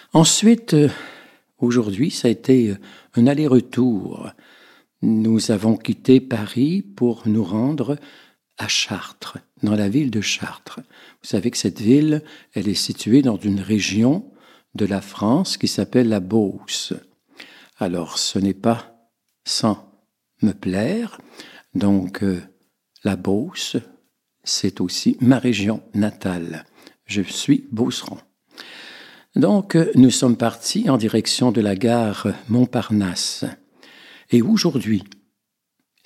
Ensuite, aujourd'hui, ça a été un aller-retour. Nous avons quitté Paris pour nous rendre à Chartres, dans la ville de Chartres. Vous savez que cette ville, elle est située dans une région de la France qui s'appelle la Beauce. Alors, ce n'est pas sans me plaire. Donc, la Beauce, c'est aussi ma région natale. Je suis beauceron. Donc, nous sommes partis en direction de la gare Montparnasse. Et aujourd'hui,